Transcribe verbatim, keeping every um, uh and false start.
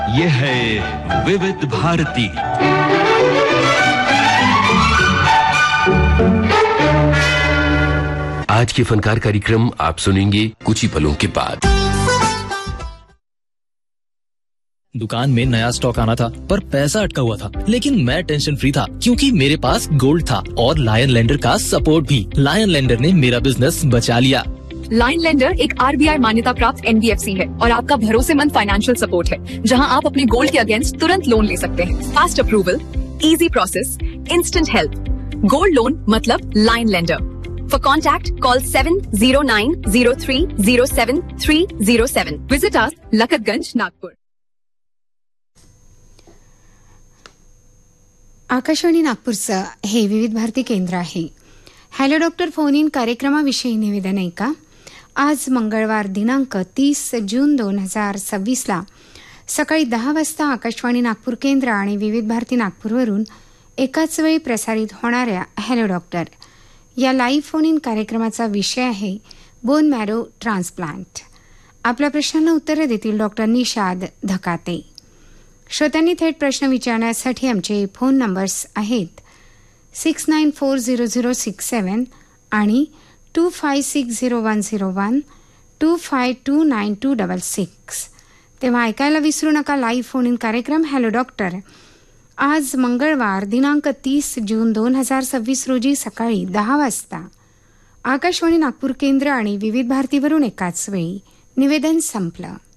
ये है विविध भारती। आज के फनकार कार्यक्रम आप सुनेंगे कुछ ही पलों के बाद। दुकान में नया स्टॉक आना था पर पैसा अटका हुआ था, लेकिन मैं टेंशन फ्री था क्योंकि मेरे पास गोल्ड था और लायन लेंडर का सपोर्ट भी। लायन लेंडर ने मेरा बिजनेस बचा लिया। लायन लेंडर एक आरबीआई मान्यता प्राप्त एनबीएफसी है और आपका भरोसेमंद फाइनेंशियल सपोर्ट है, जहां आप अपने गोल्ड के अगेंस्ट तुरंत लोन ले सकते हैं। Fast approval, easy process, instant help. Gold loan मतलब lion lender. For contact, call seven zero nine zero three zero seven three zero seven. Visit us, Lakatganj, Nagpur. Akashvani नागपूरचं हे विविध भारती केंद्र आहे. हॅलो डॉक्टर फोन इन कार्यक्रमाविषयी निवेदन आहे का? आज मंगळवार दिनांक तीस जून दोन हजार सव्वीसला सकाळी दहा वाजता आकाशवाणी नागपूर केंद्र आणि विविध भारती नागपूरवरून एकाच वेळी प्रसारित होणाऱ्या हॅलो डॉक्टर या लाईव्ह फोन इन कार्यक्रमाचा विषय आहे बोन मॅरो ट्रान्सप्लांट. आपल्या प्रश्नांना उत्तरं देतील डॉक्टर निषाद धकाते. श्रोत्यांनी थेट प्रश्न विचारण्यासाठी आमचे फोन नंबर्स आहेत six nine four zero zero six सेवन आणि to five six zero one zero one two five to nine to double six. तेव्हा ऐकायला विसरू नका लाईव्ह फोन इन कार्यक्रम हॅलो डॉक्टर. आज मंगळवार दिनांक तीस जून दोन हजार सव्वीस रोजी सकाळी दहा वाजता आकाशवाणी नागपूर केंद्र आणि विविध भारतीवरून एकाच वेळी. निवेदन संपलं.